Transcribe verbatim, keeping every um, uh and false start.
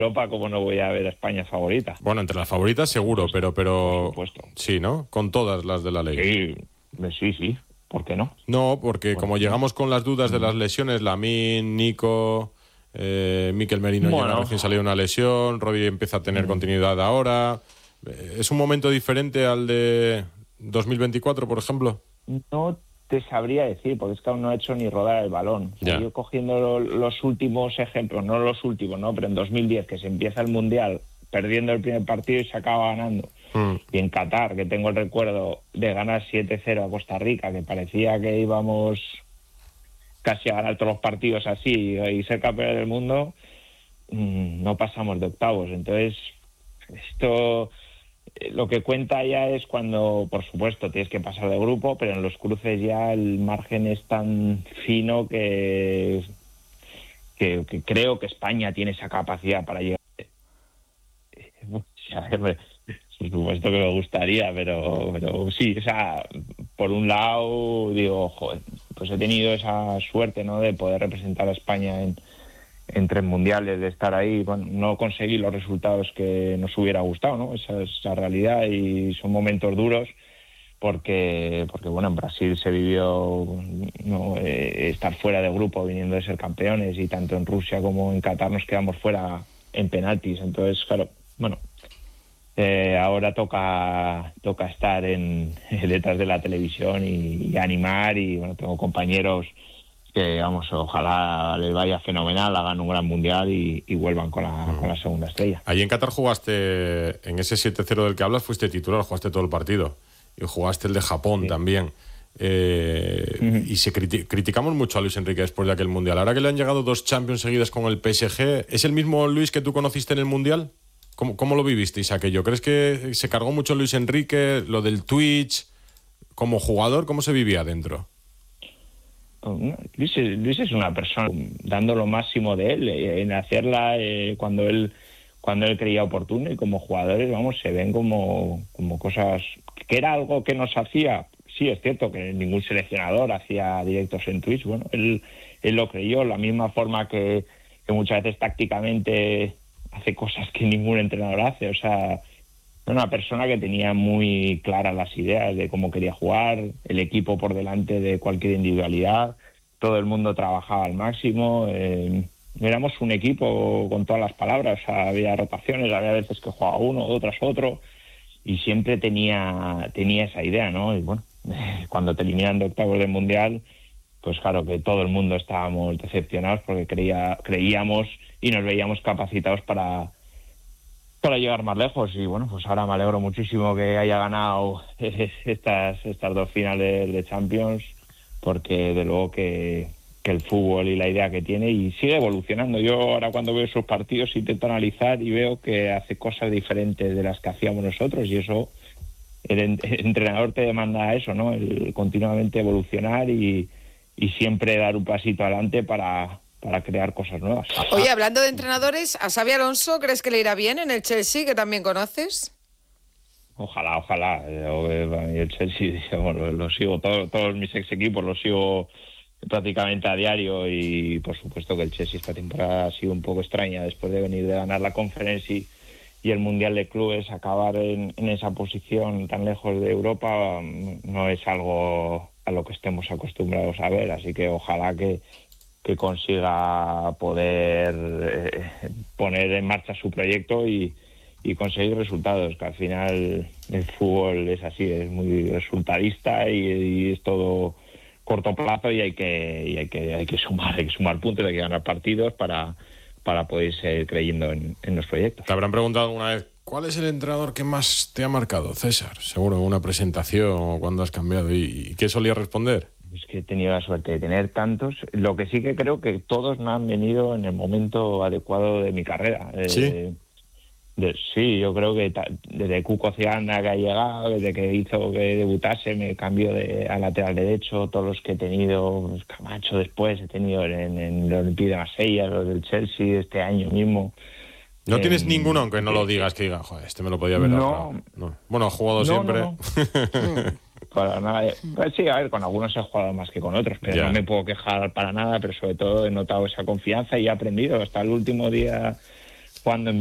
Europa, ¿cómo no voy a ver a España favorita? Bueno, entre las favoritas seguro, pero pero Por supuesto. sí, ¿no? Con todas las de la ley. Sí, sí, sí. ¿Por qué no? No, porque como llegamos con las dudas de las lesiones, Lamine, Nico, eh, Mikel Merino llega Bueno. recién salido de una lesión, Rodri empieza a tener Mm. continuidad ahora. Eh, ¿Es un momento diferente al de dos mil veinticuatro, por ejemplo? No te sabría decir, porque es que aún no ha hecho ni rodar el balón. O sea, Ya. yo cogiendo lo- los últimos ejemplos, no los últimos, ¿no? Pero en dos mil diez, que se empieza el Mundial perdiendo el primer partido y se acaba ganando. Mm. Y en Qatar, que tengo el recuerdo de ganar siete cero a Costa Rica, que parecía que íbamos casi a ganar todos los partidos así y ser campeones del mundo, mmm, no pasamos de octavos. Entonces, esto... Lo que cuenta ya es cuando, por supuesto, tienes que pasar de grupo, pero en los cruces ya el margen es tan fino que, que, que creo que España tiene esa capacidad para llegar. O sea, por supuesto que me gustaría, pero, pero sí, o sea, por un lado digo, joder, pues he tenido esa suerte, ¿no?, de poder representar a España en en tres mundiales, de estar ahí. Bueno, no conseguí los resultados que nos hubiera gustado, ¿no? Esa es la realidad y son momentos duros porque, porque bueno, en Brasil se vivió, ¿no?, eh, estar fuera de grupo viniendo de ser campeones, y tanto en Rusia como en Qatar nos quedamos fuera en penaltis. Entonces, claro, bueno, eh, ahora toca toca estar en detrás de la televisión y, y animar, y bueno, tengo compañeros que, vamos, ojalá les vaya fenomenal, hagan un gran mundial y, y vuelvan con la, mm. con la segunda estrella. Allí en Qatar jugaste, en ese siete cero del que hablas, fuiste titular, jugaste todo el partido. Y jugaste el de Japón, sí, también. Eh, uh-huh. Y se criti- criticamos mucho a Luis Enrique después de aquel mundial. Ahora que le han llegado dos Champions seguidas con el P S G, ¿es el mismo Luis que tú conociste en el mundial? ¿Cómo, cómo lo vivisteis aquello? ¿Crees que se cargó mucho Luis Enrique, lo del Twitch? Como jugador, ¿cómo se vivía adentro? Luis es, Luis es una persona dando lo máximo de él en hacerla eh, cuando él cuando él creía oportuno, y como jugadores, vamos, se ven como, como cosas que era algo que nos hacía. Sí, es cierto que ningún seleccionador hacía directos en Twitch. Bueno, él, él lo creyó, la misma forma que, que muchas veces tácticamente hace cosas que ningún entrenador hace. O sea, una persona que tenía muy claras las ideas de cómo quería jugar, el equipo por delante de cualquier individualidad, todo el mundo trabajaba al máximo, eh, éramos un equipo con todas las palabras. O sea, había rotaciones, había veces que jugaba uno, otras otro, y siempre tenía tenía esa idea, ¿no? Y bueno, cuando te eliminan de octavos del Mundial, pues claro que todo el mundo estábamos decepcionados porque creía, creíamos y nos veíamos capacitados para para llegar más lejos. Y bueno, pues ahora me alegro muchísimo que haya ganado estas estas dos finales de Champions, porque de luego que, que el fútbol y la idea que tiene, y sigue evolucionando. Yo ahora cuando veo sus partidos intento analizar y veo que hace cosas diferentes de las que hacíamos nosotros, y eso, el, el entrenador te demanda eso, ¿no? El continuamente evolucionar y, y siempre dar un pasito adelante para... para crear cosas nuevas. Oye, hablando de entrenadores, ¿a Xabi Alonso crees que le irá bien en el Chelsea, que también conoces? Ojalá, ojalá. El Chelsea, digamos, lo, lo sigo, todo, todos mis ex equipos los sigo prácticamente a diario, y por supuesto que el Chelsea esta temporada ha sido un poco extraña después de venir de ganar la Conference y, y el Mundial de Clubes. Acabar en, en esa posición tan lejos de Europa no es algo a lo que estemos acostumbrados a ver, así que ojalá que que consiga poder eh, poner en marcha su proyecto y, y conseguir resultados, que al final el fútbol es así, es muy resultadista y, y es todo corto plazo, y hay que y hay que hay que sumar, hay que sumar puntos, hay que ganar partidos para, para poder seguir creyendo en, en los proyectos. Te habrán preguntado alguna vez, ¿cuál es el entrenador que más te ha marcado, César? Seguro en una presentación o cuando has cambiado. ¿Y, y qué solías responder? Es que he tenido la suerte de tener tantos. Lo que sí que creo que todos me han venido en el momento adecuado de mi carrera. ¿Sí? Eh, de, sí, yo creo que ta, desde Cuco Ciana, que ha llegado, desde que hizo que debutase, me cambió de, a lateral derecho, todos los que he tenido, pues Camacho después, he tenido en, en el Olympique de Marsella, los del Chelsea este año mismo. ¿No eh, tienes ninguno, aunque que, no lo digas, que diga, joder, este me lo podía haber no, ahorrado? No. Bueno, ha jugado no, siempre. No, no. Para nada. Pues sí, a ver, con algunos he jugado más que con otros, pero ya. No me puedo quejar para nada, pero sobre todo he notado esa confianza y he aprendido hasta el último día jugando en